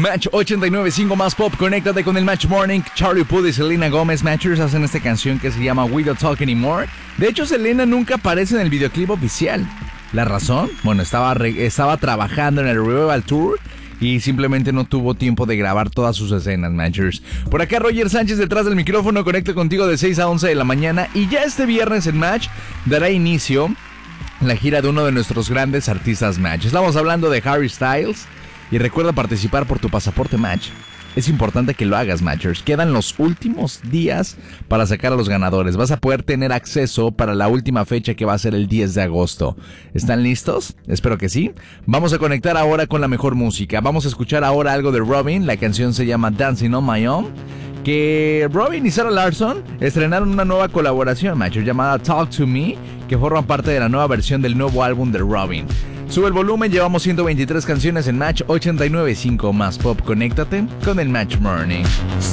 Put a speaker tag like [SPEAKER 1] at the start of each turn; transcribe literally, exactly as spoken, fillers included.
[SPEAKER 1] Match ochenta y nueve punto cinco más pop, conéctate con el Match Morning. Charlie Puth y Selena Gomez Matchers hacen esta canción que se llama We Don't Talk Anymore. De hecho, Selena nunca aparece en el videoclip oficial. ¿La razón? Bueno, estaba, re- estaba trabajando en el Revival Tour y simplemente no tuvo tiempo de grabar todas sus escenas, Matchers. Por acá Roger Sánchez detrás del micrófono, conecto contigo de seis a once de la mañana. Y ya este viernes en Match dará inicio la gira de uno de nuestros grandes artistas Match. Estamos hablando de Harry Styles. Y recuerda participar por tu pasaporte Match. Es importante que lo hagas, Matchers. Quedan los últimos días para sacar a los ganadores. Vas a poder tener acceso para la última fecha que va a ser el diez de agosto. ¿Están listos? Espero que sí. Vamos a conectar ahora con la mejor música. Vamos a escuchar ahora algo de Robyn. La canción se llama Dancing on My Own. Que Robyn y Sarah Larsson estrenaron una nueva colaboración, Matchers, llamada Talk to Me, que forman parte de la nueva versión del nuevo álbum de Robyn. Sube el volumen, llevamos ciento veintitrés canciones en Match ochenta y nueve punto cinco más pop. Conéctate con el Match Morning.